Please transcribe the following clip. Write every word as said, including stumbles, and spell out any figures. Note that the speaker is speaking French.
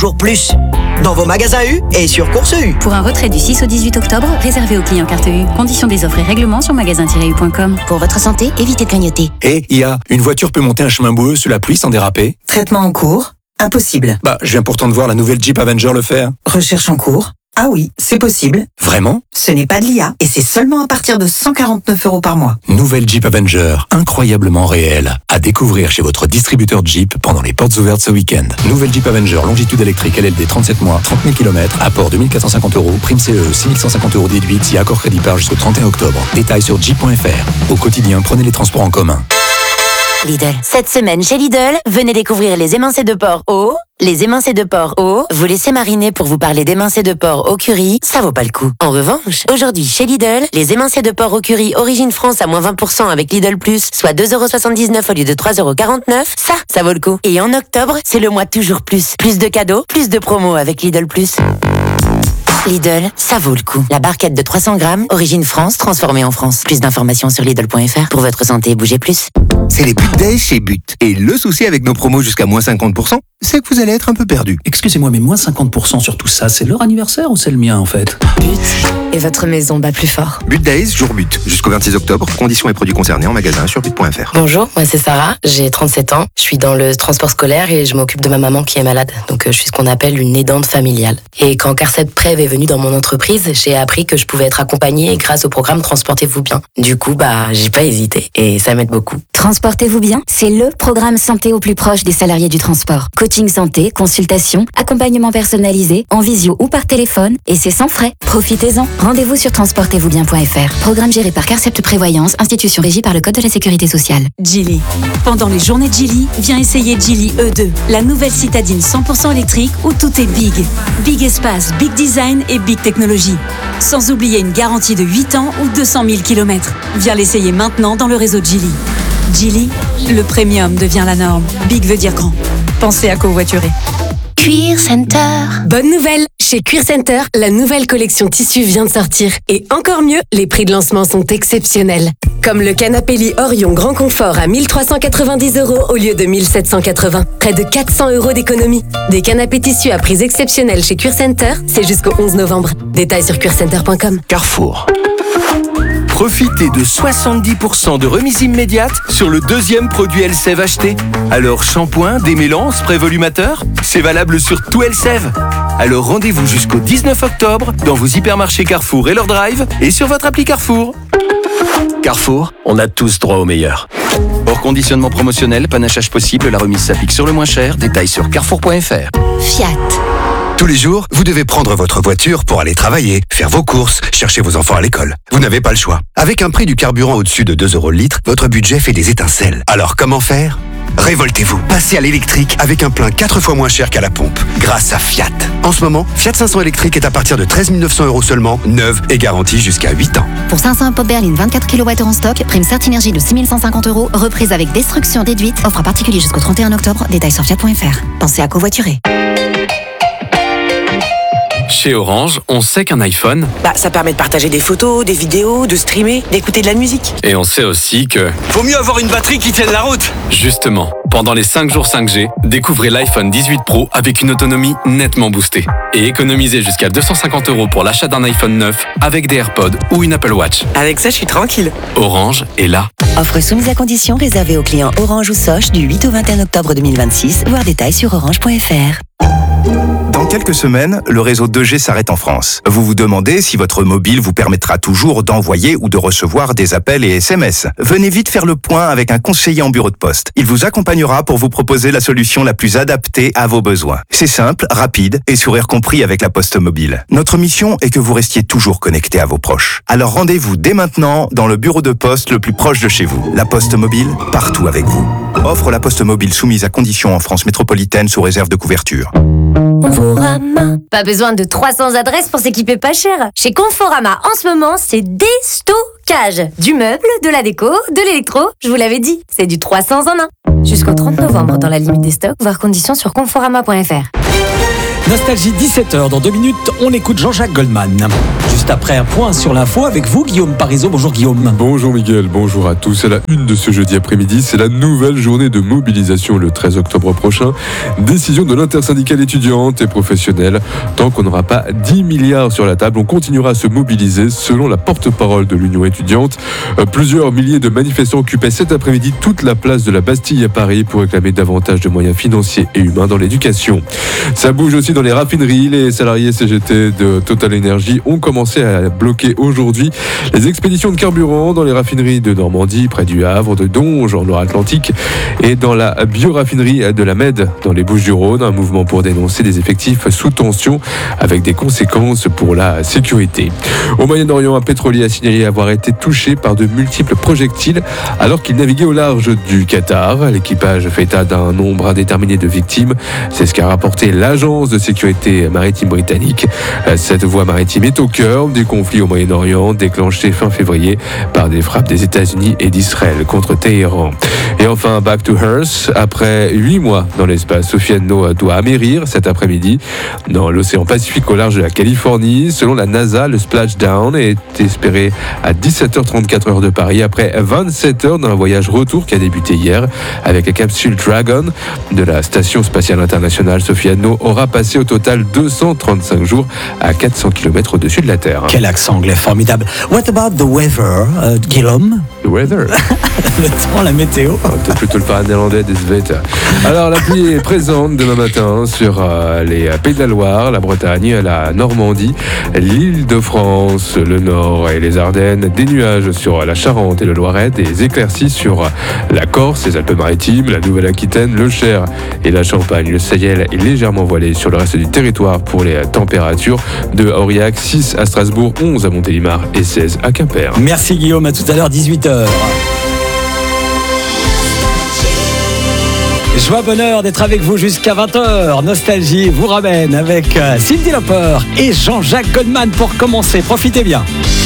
Jour plus, dans vos magasins U et sur Course U. Pour un retrait du six au dix-huit octobre, réservé aux clients carte U. Conditions des offres et règlements sur magasin tiret u point com. Pour votre santé, évitez de grignoter. Et I A, une voiture peut monter un chemin boueux sous la pluie sans déraper? Traitement en cours? Impossible. Bah, je viens pourtant de voir la nouvelle Jeep Avenger le faire. Recherche en cours? Ah oui, c'est possible. Vraiment? Ce n'est pas de l'I A et c'est seulement à partir de cent quarante-neuf euros par mois. Nouvelle Jeep Avenger, incroyablement réelle. À découvrir chez votre distributeur Jeep pendant les portes ouvertes ce week-end. Nouvelle Jeep Avenger, longitude électrique L L D trente-sept mois, trente mille kilomètres, apport deux mille quatre cent cinquante euros, prime C E, six mille cent cinquante euros déduite si accord crédit par jusqu'au trente et un octobre. Détails sur jeep point f r. Au quotidien, prenez les transports en commun. Lidl. Cette semaine chez Lidl, venez découvrir les émincés de porc au... Les émincés de porc au... Vous laissez mariner pour vous parler d'émincés de porc au curry, ça vaut pas le coup. En revanche, aujourd'hui chez Lidl, les émincés de porc au curry Origine France à moins vingt pour cent avec Lidl Plus, soit deux euros soixante-dix-neuf au lieu de trois euros quarante-neuf, ça, ça vaut le coup. Et en octobre, c'est le mois toujours plus. Plus de cadeaux, plus de promos avec Lidl Plus. Lidl, ça vaut le coup. La barquette de trois cents grammes, Origine France, transformée en France. Plus d'informations sur Lidl point f r. Pour votre santé, bougez plus. C'est les But Days chez But. Et le souci avec nos promos jusqu'à moins cinquante pour cent, c'est que vous allez être un peu perdu. Excusez-moi, mais moins cinquante pour cent sur tout ça, c'est leur anniversaire ou c'est le mien en fait? But. Et votre maison bat plus fort. But Days, jour but. Jusqu'au vingt-six octobre. Conditions et produits concernés en magasin sur but point f r. Bonjour, moi c'est Sarah, j'ai trente-sept ans. Je suis dans le transport scolaire et je m'occupe de ma maman qui est malade. Donc je suis ce qu'on appelle une aidante familiale. Et quand Carcet Prev est venu dans mon entreprise, j'ai appris que je pouvais être accompagnée grâce au programme Transportez-vous bien. Du coup, bah, j'ai pas hésité et ça m'aide beaucoup. Transportez-vous bien, c'est le programme santé au plus proche des salariés du transport. Coaching santé, consultation, accompagnement personnalisé, en visio ou par téléphone, et c'est sans frais. Profitez-en. Rendez-vous sur transportez vous bien point f r. Programme géré par Carcept Prévoyance, institution régie par le Code de la Sécurité sociale. Geely. Pendant les journées de Geely, viens essayer Geely E deux, la nouvelle citadine cent pour cent électrique où tout est big. Big espace, big design et big technologie. Sans oublier une garantie de huit ans ou deux cent mille kilomètres. Viens l'essayer maintenant dans le réseau Geely. Geely, le premium devient la norme. Big veut dire grand. Pensez à covoiturer. Cuir Center. Bonne nouvelle! Chez Cuir Center, la nouvelle collection tissu vient de sortir. Et encore mieux, les prix de lancement sont exceptionnels. Comme le canapé lit Orion Grand Confort à mille trois cent quatre-vingt-dix euros au lieu de mille sept cent quatre-vingts. Près de quatre cents euros d'économie. Des canapés tissus à prix exceptionnels chez Cuir Center, c'est jusqu'au onze novembre. Détails sur cuir center point com. Carrefour. Profitez de soixante-dix pour cent de remise immédiate sur le deuxième produit Elseve acheté. Alors shampoing, démêlant, spray volumateur, c'est valable sur tout Elseve. Alors rendez-vous jusqu'au dix-neuf octobre dans vos hypermarchés Carrefour et leur drive et sur votre appli Carrefour. Carrefour, on a tous droit au meilleur. Hors conditionnement promotionnel, panachage possible, la remise s'applique sur le moins cher. Détails sur carrefour point f r. Fiat. Tous les jours, vous devez prendre votre voiture pour aller travailler, faire vos courses, chercher vos enfants à l'école. Vous n'avez pas le choix. Avec un prix du carburant au-dessus de deux euros le litre, votre budget fait des étincelles. Alors comment faire ? Révoltez-vous. Passez à l'électrique avec un plein quatre fois moins cher qu'à la pompe, grâce à Fiat. En ce moment, Fiat cinq cents électrique est à partir de treize mille neuf cents euros seulement, neuve et garantie jusqu'à huit ans. Pour cinq cents pop berline vingt-quatre kilowattheures en stock, prime Certinergie de six mille cent cinquante euros, reprise avec destruction déduite, offre à particulier jusqu'au trente et un octobre, détails sur fiat point f r. Pensez à covoiturer. Chez Orange, on sait qu'un iPhone... Bah, ça permet de partager des photos, des vidéos, de streamer, d'écouter de la musique. Et on sait aussi que... Vaut mieux avoir une batterie qui tienne la route. Justement, pendant les cinq jours cinq G, découvrez l'iPhone dix-huit Pro avec une autonomie nettement boostée. Et économisez jusqu'à deux cent cinquante euros pour l'achat d'un iPhone neuf avec des AirPods ou une Apple Watch. Avec ça, je suis tranquille. Orange est là. Offre soumise à conditions réservée aux clients Orange ou Soch du huit au vingt et un octobre deux mille vingt-six. Voir détails sur orange point f r. Dans quelques semaines, le réseau deux G s'arrête en France. Vous vous demandez si votre mobile vous permettra toujours d'envoyer ou de recevoir des appels et S M S. Venez vite faire le point avec un conseiller en bureau de poste. Il vous accompagnera pour vous proposer la solution la plus adaptée à vos besoins. C'est simple, rapide et sourire compris avec la Poste Mobile. Notre mission est que vous restiez toujours connecté à vos proches. Alors rendez-vous dès maintenant dans le bureau de poste le plus proche de chez vous. La Poste Mobile, partout avec vous. Offre la Poste Mobile soumise à conditions en France métropolitaine sous réserve de couverture. Conforama. Pas besoin de trois cents adresses pour s'équiper pas cher. Chez Conforama, en ce moment, c'est déstockage. Du meuble, de la déco, de l'électro. Je vous l'avais dit, c'est du trois cents en un. Jusqu'au trente novembre dans la limite des stocks, voir conditions sur conforama point f r. Nostalgie dix-sept heures, dans deux minutes, on écoute Jean-Jacques Goldman. Juste après un point sur l'info avec vous, Guillaume Parisot. Bonjour Guillaume. Bonjour Miguel, bonjour à tous. À la une de ce jeudi après-midi, c'est la nouvelle journée de mobilisation le treize octobre prochain. Décision de l'intersyndicale étudiante et professionnelle. Tant qu'on n'aura pas dix milliards sur la table, on continuera à se mobiliser selon la porte-parole de l'Union étudiante. Plusieurs milliers de manifestants occupaient cet après-midi toute la place de la Bastille à Paris pour réclamer davantage de moyens financiers et humains dans l'éducation. Ça bouge aussi dans les raffineries. Les salariés C G T de Total Energy ont commencé à bloquer aujourd'hui les expéditions de carburant dans les raffineries de Normandie, près du Havre, de Donge, en Loire-Atlantique, et dans la bioraffinerie de la Med, dans les Bouches-du-Rhône. Un mouvement pour dénoncer des effectifs sous tension, avec des conséquences pour la sécurité. Au Moyen-Orient, un pétrolier a signalé avoir été touché par de multiples projectiles alors qu'il naviguait au large du Qatar. L'équipage fait état d'un nombre indéterminé de victimes. C'est ce qu'a rapporté l'agence de sécurité maritime britannique. Cette voie maritime est au cœur du conflit au Moyen-Orient, déclenché fin février par des frappes des États-Unis et d'Israël contre Téhéran. Et enfin, back to Earth. Après huit mois dans l'espace, Sofiane No doit amérir cet après-midi dans l'océan Pacifique au large de la Californie. Selon la NASA, le splashdown est espéré à dix-sept heures trente-quatre heures de Paris, après vingt-sept heures d'un voyage retour qui a débuté hier avec la capsule Dragon de la Station spatiale internationale. Sofiane No aura passé au total deux cent trente-cinq jours à quatre cents kilomètres au-dessus de la Terre. Quel accent anglais formidable. What about the weather, uh, Guillaume? The weather. Le temps, la météo. Oh, peut-être plutôt le parler néerlandais des Sveta. Alors, la pluie est présente demain matin sur euh, les Pays de la Loire, la Bretagne, la Normandie, l'Île-de-France, le Nord et les Ardennes. Des nuages sur la Charente et le Loiret, des éclaircies sur la Corse, les Alpes-Maritimes, la Nouvelle-Aquitaine, le Cher et la Champagne. Le ciel est légèrement voilé sur le reste du territoire pour les températures de Aurillac, six à Strasbourg, onze à Montélimar et seize à Quimper. Merci Guillaume, à tout à l'heure, dix-huit heures. Joie, bonheur d'être avec vous jusqu'à vingt heures. Nostalgie vous ramène avec Cyndi Lauper et Jean-Jacques Goldman pour commencer. Profitez bien.